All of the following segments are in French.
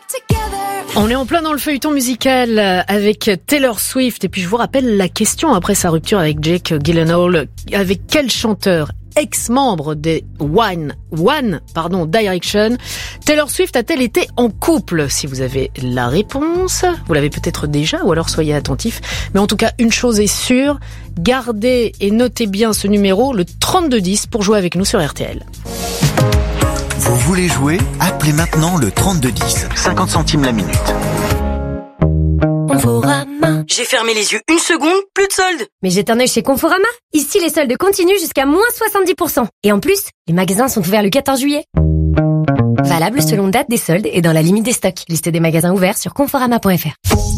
On est en plein dans le feuilleton musical avec Taylor Swift. Et puis je vous rappelle la question après sa rupture avec Jake Gyllenhaal. Avec quel chanteur ex-membre des One Direction Taylor Swift a-t-elle été en couple? Si vous avez la réponse, vous l'avez peut-être déjà, ou alors soyez attentifs. Mais en tout cas, une chose est sûre, gardez et notez bien ce numéro, le 3210, pour jouer avec nous sur RTL. Vous voulez jouer? Appelez maintenant le 3210. 50 centimes la minute. Conforama. J'ai fermé les yeux une seconde, plus de soldes. Mais jette un œil chez Conforama. Ici, les soldes continuent jusqu'à moins 70%. Et en plus, les magasins sont ouverts le 14 juillet. Valable selon date des soldes et dans la limite des stocks. Liste des magasins ouverts sur conforama.fr.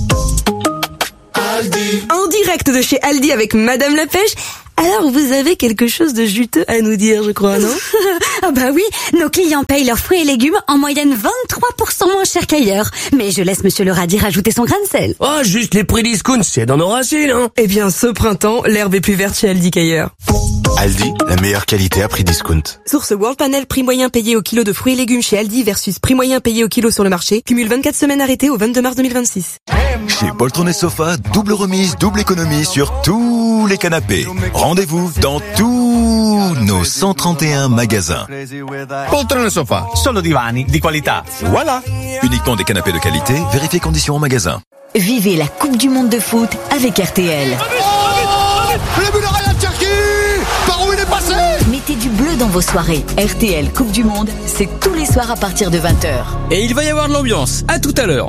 En direct de chez Aldi avec Madame la Pêche. Alors, vous avez quelque chose de juteux à nous dire, je crois, non? Ah bah oui, nos clients payent leurs fruits et légumes en moyenne 23% moins cher qu'ailleurs. Mais je laisse Monsieur le radis rajouter son grain de sel. Oh, juste les prix discount, c'est dans nos racines, hein. Eh bien, ce printemps, l'herbe est plus verte chez Aldi qu'ailleurs. Aldi, la meilleure qualité à prix discount. Source World Panel, prix moyen payé au kilo de fruits et légumes chez Aldi versus prix moyen payé au kilo sur le marché. Cumule 24 semaines arrêtées au 22 mars 2026. Chez Poltron et Sofa, double remise, double économie sur tous les canapés. Rendez-vous dans tous nos 131 magasins. Poltrone Sofa, solo divani di qualità. Voilà. Uniquement des canapés de qualité, vérifiez conditions en magasin. Vivez la Coupe du Monde de foot avec RTL. Le but de la Turquie. Par où il est passé? Mettez du bleu dans vos soirées. RTL Coupe du Monde, c'est tous les soirs à partir de 20h. Et il va y avoir de l'ambiance. À tout à l'heure.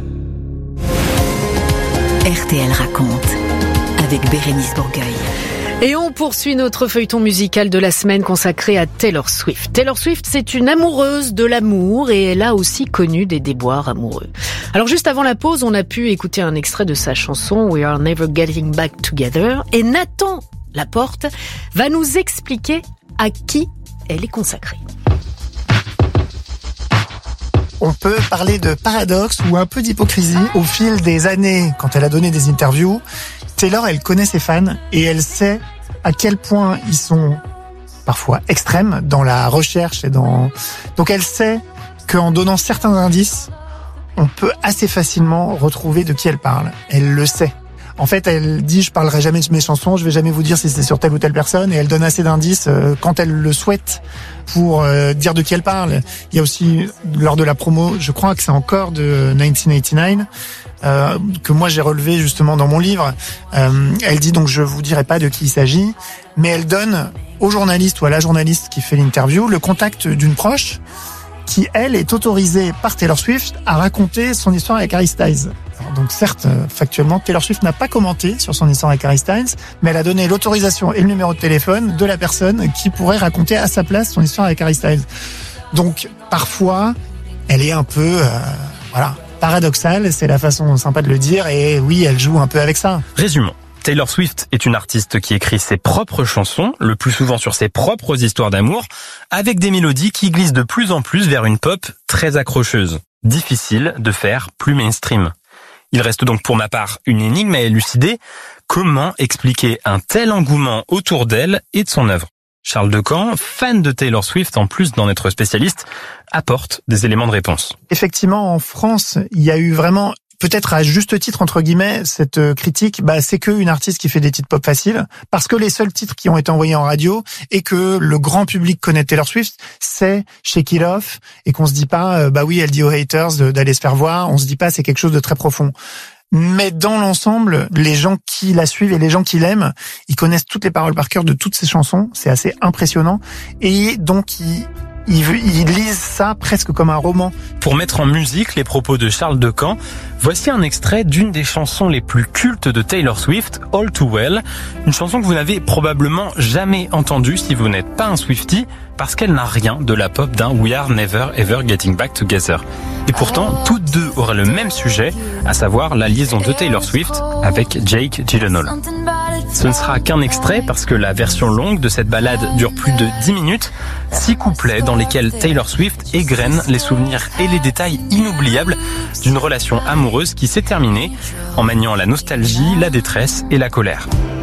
RTL raconte avec Bérénice Bourgueil. Et on poursuit notre feuilleton musical de la semaine consacré à Taylor Swift. Taylor Swift, c'est une amoureuse de l'amour et elle a aussi connu des déboires amoureux. Alors juste avant la pause, on a pu écouter un extrait de sa chanson We Are Never Getting Back Together et Nathan Laporte va nous expliquer à qui elle est consacrée. On peut parler de paradoxe ou un peu d'hypocrisie au fil des années. Quand elle a donné des interviews, Taylor, elle connaît ses fans et elle sait à quel point ils sont parfois extrêmes dans la recherche et donc elle sait qu'en donnant certains indices, on peut assez facilement retrouver de qui elle parle. Elle le sait. En fait, elle dit, je parlerai jamais de mes chansons, je vais jamais vous dire si c'est sur telle ou telle personne, et elle donne assez d'indices quand elle le souhaite pour dire de qui elle parle. Il y a aussi, lors de la promo, je crois que c'est encore de 1989, que moi j'ai relevé justement dans mon livre, elle dit donc je vous dirai pas de qui il s'agit, mais elle donne au journaliste ou à la journaliste qui fait l'interview le contact d'une proche qui, elle, est autorisée par Taylor Swift à raconter son histoire avec Harry Styles. Alors, donc certes, factuellement, Taylor Swift n'a pas commenté sur son histoire avec Harry Styles, mais elle a donné l'autorisation et le numéro de téléphone de la personne qui pourrait raconter à sa place son histoire avec Harry Styles. Donc parfois, elle est un peu, paradoxale, c'est la façon sympa de le dire, et oui, elle joue un peu avec ça. Résumons. Taylor Swift est une artiste qui écrit ses propres chansons, le plus souvent sur ses propres histoires d'amour, avec des mélodies qui glissent de plus en plus vers une pop très accrocheuse. Difficile de faire plus mainstream. Il reste donc pour ma part une énigme à élucider. Comment expliquer un tel engouement autour d'elle et de son œuvre? Charles Decamp, fan de Taylor Swift en plus d'en être spécialiste, apporte des éléments de réponse. Effectivement, en France, il y a eu vraiment, peut-être à juste titre entre guillemets, cette critique, c'est que une artiste qui fait des titres pop faciles, parce que les seuls titres qui ont été envoyés en radio et que le grand public connaît Taylor Swift, c'est Shake It Off, et qu'on se dit pas, oui, elle dit aux haters d'aller se faire voir, on se dit pas c'est quelque chose de très profond. Mais dans l'ensemble, les gens qui la suivent et les gens qui l'aiment, ils connaissent toutes les paroles par cœur de toutes ses chansons, c'est assez impressionnant, et donc ils lisent ça presque comme un roman. Pour mettre en musique les propos de Charles Decamp, voici un extrait d'une des chansons les plus cultes de Taylor Swift, All Too Well, une chanson que vous n'avez probablement jamais entendue si vous n'êtes pas un Swiftie, parce qu'elle n'a rien de la pop d'un We Are Never Ever Getting Back Together. Et pourtant, toutes deux auraient le même sujet, à savoir la liaison de Taylor Swift avec Jake Gyllenhaal. Ce ne sera qu'un extrait parce que la version longue de cette ballade dure plus de 10 minutes, 6 couplets dans lesquels Taylor Swift égrène les souvenirs et les détails inoubliables d'une relation amoureuse qui s'est terminée en maniant la nostalgie, la détresse et la colère.